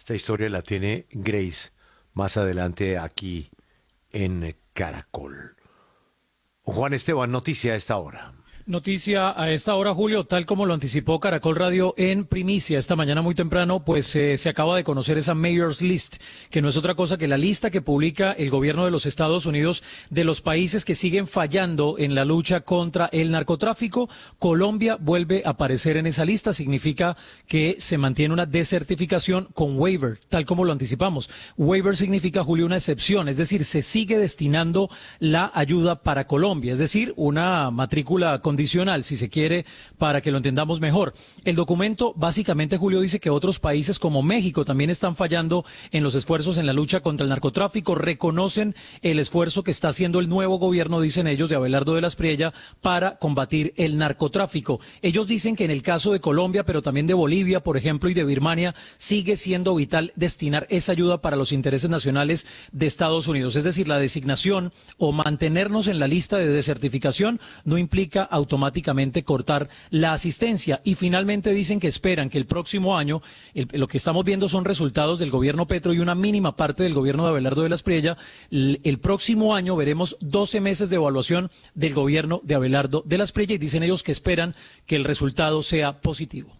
Esta historia la tiene Grace más adelante aquí en Caracol. Juan Esteban, noticia a esta hora. Noticia a esta hora, Julio, tal como lo anticipó Caracol Radio en primicia esta mañana muy temprano, pues se acaba de conocer esa Mayor's List, que no es otra cosa que la lista que publica el gobierno de los Estados Unidos de los países que siguen fallando en la lucha contra el narcotráfico. Colombia vuelve a aparecer en esa lista, significa que se mantiene una desertificación con waiver, tal como lo anticipamos. Waiver significa, Julio, una excepción, es decir, se sigue destinando la ayuda para Colombia, es decir, una matrícula condicional, si se quiere, para que lo entendamos mejor. El documento básicamente, Julio, dice que otros países como México también están fallando en los esfuerzos en la lucha contra el narcotráfico, reconocen el esfuerzo que está haciendo el nuevo gobierno, dicen ellos, de Abelardo de la Espriella, para combatir el narcotráfico. Ellos dicen que en el caso de Colombia, pero también de Bolivia, por ejemplo, y de Birmania, sigue siendo vital destinar esa ayuda para los intereses nacionales de Estados Unidos. Es decir, la designación o mantenernos en la lista de desertificación no implica automáticamente cortar la asistencia. Y finalmente dicen que esperan que el próximo año, lo que estamos viendo son resultados del gobierno Petro y una mínima parte del gobierno de Abelardo de la Espriella. El próximo año veremos 12 meses de evaluación del gobierno de Abelardo de la Espriella y dicen ellos que esperan que el resultado sea positivo.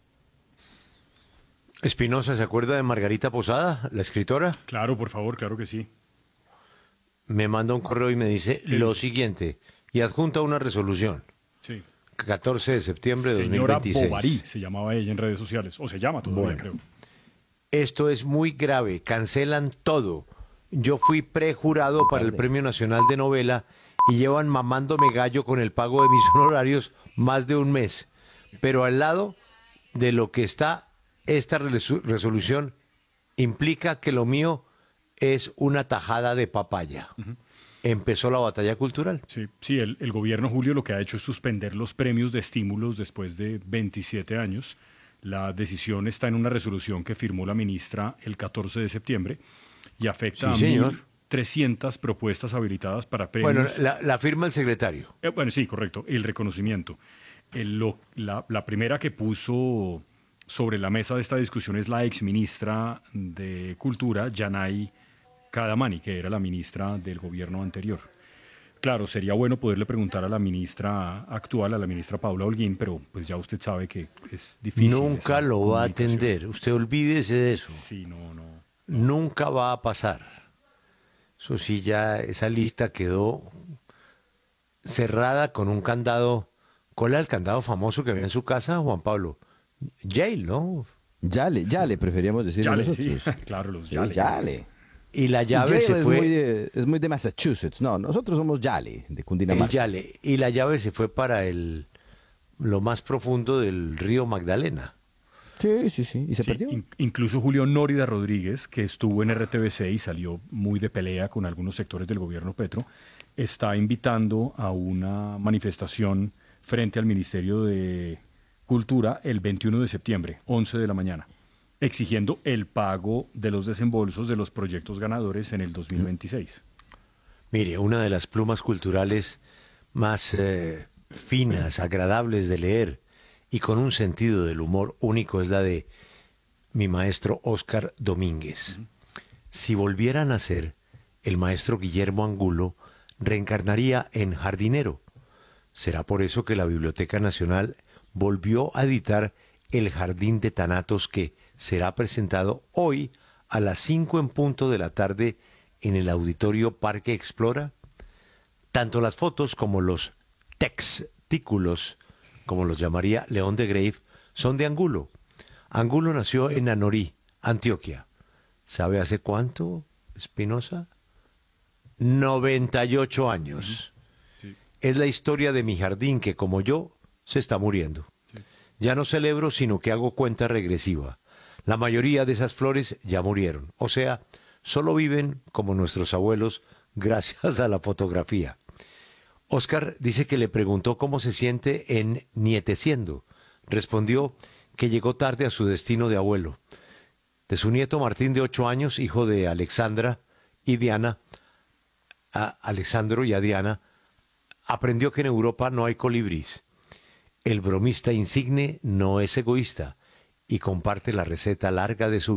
Espinosa, ¿se acuerda de Margarita Posada, la escritora? Claro, por favor, claro que sí. Me manda un correo y me dice lo siguiente, y adjunta una resolución. Sí. 14 de septiembre de Señora 2026. Bovary se llamaba ella en redes sociales, o se llama todavía, Bueno, creo. esto es muy grave, cancelan todo. Yo fui prejurado para el Premio Nacional de Novela y llevan mamándome gallo con el pago de mis honorarios más de un mes. Pero al lado de lo que está esta resolución implica que lo mío es una tajada de papaya. Empezó la batalla cultural. Sí, sí, el gobierno, Julio, lo que ha hecho es suspender los premios de estímulos después de 27 años. La decisión está en una resolución que firmó la ministra el 14 de septiembre y afecta Sí, a señor. 1.300 propuestas habilitadas para premios. Bueno, la firma el secretario. Bueno, sí, correcto, el reconocimiento. La primera que puso sobre la mesa de esta discusión es la exministra de Cultura, Yanay Kadamani, que era la ministra del gobierno anterior. Claro, sería bueno poderle preguntar a la ministra actual, a la ministra Paula Holguín, pero pues ya usted sabe que es difícil. Nunca esa lo va a comunicación. atender. Usted olvídese de eso. Sí, no. Nunca va a pasar. Eso sí, ya esa lista quedó cerrada con un candado. ¿Cuál era el candado famoso que había en su casa, Juan Pablo? Yale, ¿no? Yale, preferíamos decir Yale, nosotros. sí, claro, los Sí, Yale. Yale. Y la Sí, llave Yale se fue. es muy de Massachusetts. No, nosotros somos Yale, de El Cundinamarca. Yale. Y la llave se fue para lo más profundo del río Magdalena. Sí, y se Sí, perdió. incluso Julio Nórida Rodríguez, que estuvo en RTBC y salió muy de pelea con algunos sectores del gobierno Petro, está invitando a una manifestación frente al Ministerio de Cultura el 21 de septiembre, 11 de la mañana, exigiendo el pago de los desembolsos de los proyectos ganadores en el 2026. Mire, una de las plumas culturales más finas, agradables de leer y con un sentido del humor único es la de mi maestro Óscar Domínguez. Si volviera a nacer, el maestro Guillermo Angulo reencarnaría en jardinero. Será por eso que la Biblioteca Nacional volvió a editar El Jardín de Thanatos, que será presentado hoy a las 5 en punto de la tarde en el Auditorio Parque Explora. Tanto las fotos como los textículos, como los llamaría León de Grave, son de Angulo. Angulo nació en Anorí, Antioquia. ¿Sabe hace cuánto, Espinosa? 98 años. Sí. Es la historia de mi jardín que, como yo, se está muriendo. Ya no celebro, sino que hago cuenta regresiva. La mayoría de esas flores ya murieron. O sea, solo viven como nuestros abuelos gracias a la fotografía. Óscar dice que le preguntó cómo se siente en nieteciendo. Respondió que llegó tarde a su destino de abuelo. De su nieto Martín, de 8 años, hijo de Alexandra y Diana, a Alexandro y a Diana, aprendió que en Europa no hay colibríes. El bromista insigne no es egoísta y comparte la receta larga de su